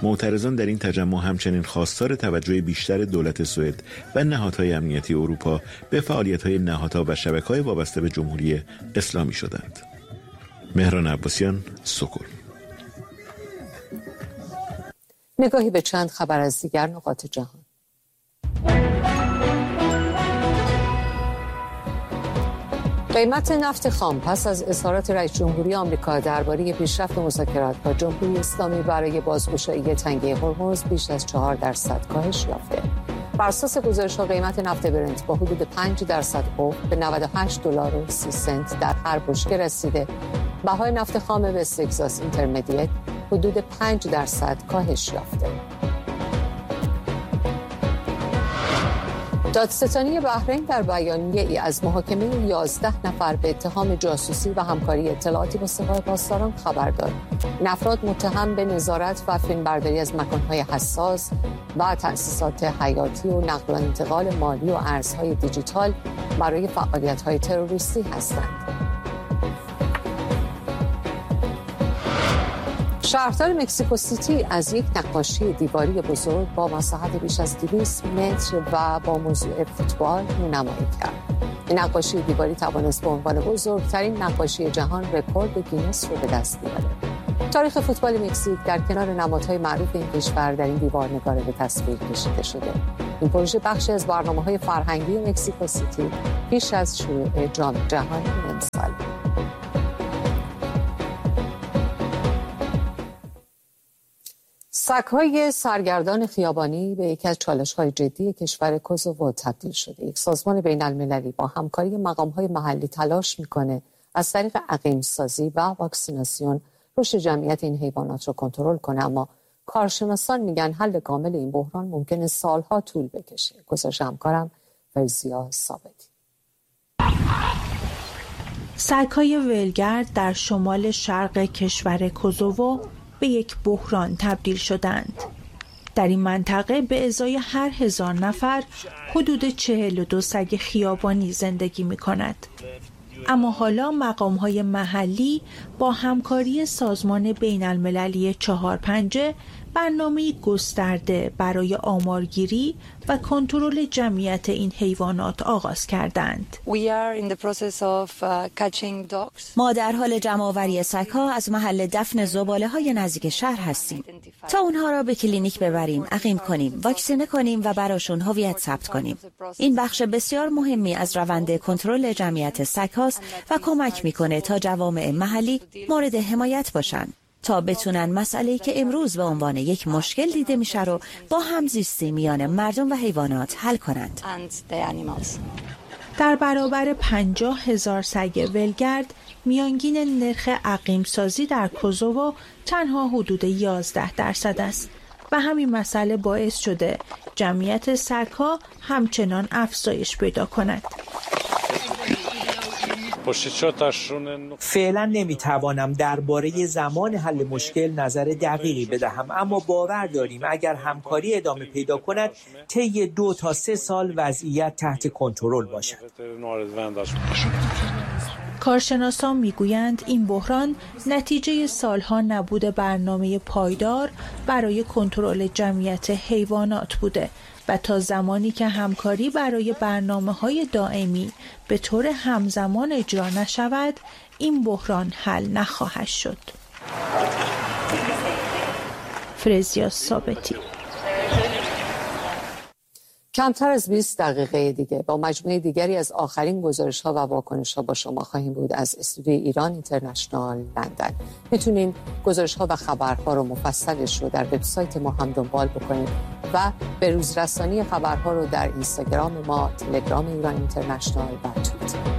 معترضان در این تجمع همچنین خواستار توجه بیشتر دولت سوئد و نهادهای امنیتی اروپا به فعالیت‌های نهادها و شبکه‌های وابسته به جمهوری اسلامی شدند. مهران عباسیان، سکل. نگاهی به چند خبر از دیگر نقاط جهان. قیمت نفت خام پس از اظهارات رئیس جمهوری آمریکا درباره پیشرفت مذاکرات با جمهوری اسلامی برای بازگشایی تنگه هرمز بیش از 4% کاهش یافته. بر اساس گزارش‌ها قیمت نفت برنت با حدود 5% افت به $98.30 در هر بشکه رسیده. بهای نفت خام وست تگزاس اینترمدیت حدود 5% کاهش یافته. دادستانی بحرین در بیانیه‌ای از محاکمه 11 نفر به اتهام جاسوسی و همکاری اطلاعاتی با سپاه پاسداران خبر داد. این افراد متهم به نظارت و فیلمبرداری از مکان‌های حساس و تأسیسات حیاتی و نقل و انتقال مالی و ارزهای دیجیتال برای فعالیت‌های تروریستی هستند. شهردار مکزیکو سیتی از یک نقاشی دیواری بزرگ با مساحت بیش از 200 متر و با موضوع فوتبال رونمایی کرد. این نقاشی دیواری توانست به عنوان بزرگترین نقاشی جهان رکورد گینس رو به دست بیاره. تاریخ فوتبال مکزیک در کنار نمادهای معروف این کشور در این دیوارنگاری به تصویر کشیده شده. این پروژه بخشی از برنامه‌های فرهنگی مکزیکو سیتی پیش از شروع جام جهانی امسال. سگ‌های سرگردان خیابانی به یکی از چالش‌های جدی کشور کوزوو تبدیل شده. یک سازمان بین‌المللی با همکاری مقام‌های محلی تلاش می‌کنه از طریق عقیم‌سازی و واکسیناسیون رشد جمعیت این حیوانات رو کنترل کنه، اما کارشناسان میگن حل کامل این بحران ممکنه سالها طول بکشه. گزارش همکارم فرزیا ثابتی. سگ‌های ولگرد در شمال شرق کشور کوزوو به یک بحران تبدیل شدند. در این منطقه به ازای هر 1000 نفر حدود 42 سگ خیابانی زندگی می کند. اما حالا مقام‌های محلی با همکاری سازمان بین‌المللی 4پنجه برنامه‌ای گسترده برای آمارگیری و کنترل جمعیت این حیوانات آغاز کردند. ما در حال جمع‌آوری سگ‌ها از محل دفن زباله‌های نزدیک شهر هستیم تا اونها را به کلینیک ببریم، عقیم کنیم، واکسینه کنیم و براشون هویت ثبت کنیم. این بخش بسیار مهمی از روند کنترل جمعیت سگ‌هاست و کمک می‌کنه تا جوامع محلی مورد حمایت باشند تا بتونن مسئله‌ای که امروز به عنوان یک مشکل دیده میشه رو با همزیستی میان مردم و حیوانات حل کنند. در برابر 50,000 سگ ولگرد، میانگین نرخ عقیم سازی در کوزوو تنها حدود 11% است و همین مسئله باعث شده جمعیت سگ‌ها همچنان افزایش پیدا کند. فعلا نمیتوانم درباره زمان حل مشکل نظر دقیقی بدهم، اما باور داریم اگر همکاری ادامه پیدا کند طی 2 تا 3 سال وضعیت تحت کنترل باشد. کارشناسان میگویند این بحران نتیجه سالها نبود برنامه پایدار برای کنترل جمعیت حیوانات بوده و تا زمانی که همکاری برای برنامه‌های دائمی به طور همزمان اجرا نشود، این بحران حل نخواهد شد. فرزیا ثابتی. کمتر از 20 دقیقه دیگه با مجموعه دیگری از آخرین گزارش‌ها و واکنش‌ها با شما خواهیم بود از استودیوی ایران اینترنشنال لندن. میتونین گزارش‌ها و خبرها رو مفصلش رو در وبسایت ما هم دنبال بکنید و به روزرسانی خبرها رو در اینستاگرام ما، تلگرام ایران اینترنشنال و توییتر.